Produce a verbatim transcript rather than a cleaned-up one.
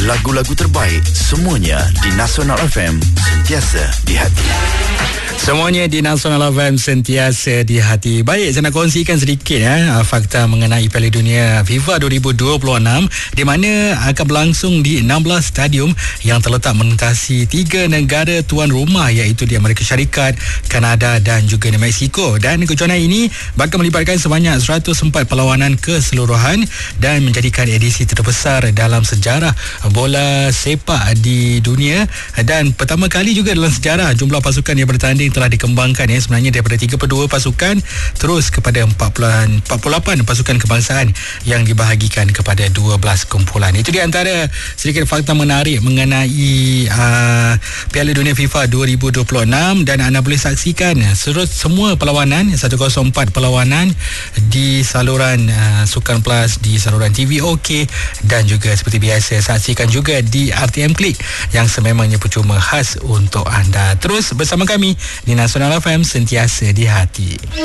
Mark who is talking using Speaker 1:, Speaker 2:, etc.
Speaker 1: lagu-lagu terbaik, semuanya di Nasional F M, sentiasa di hati.
Speaker 2: Semuanya di Nasional F M, sentiasa di hati. Baik, saya nak kongsikan sedikit ya, fakta mengenai Piala Dunia FIFA dua ribu dua puluh enam, di mana akan berlangsung di enam belas stadium yang terletak mengelilingi tiga negara tuan rumah, iaitu di Amerika Syarikat, Kanada dan juga di Mexico. Dan kejohanan ini bakal melibatkan sebanyak seratus empat perlawanan keseluruhan dan menjadikan edisi terbesar dalam sejarah bola sepak di dunia, dan pertama kali juga dalam sejarah jumlah pasukan yang bertanding telah dikembangkan ya, sebenarnya daripada tiga puluh dua pasukan terus kepada empat puluh lapan pasukan kebangsaan yang dibahagikan kepada dua belas kumpulan. Itu di antara sedikit fakta menarik mengenai uh, Piala Dunia FIFA dua ribu dua puluh enam, dan anda boleh saksikan serut semua perlawanan, seratus empat perlawanan di saluran uh, Sukan Plus, di saluran T V OK, dan juga seperti biasa saksikan juga di R T M Klik yang sememangnya percuma khas untuk anda. Terus bersama kami di Nasional F M, sentiasa di hati.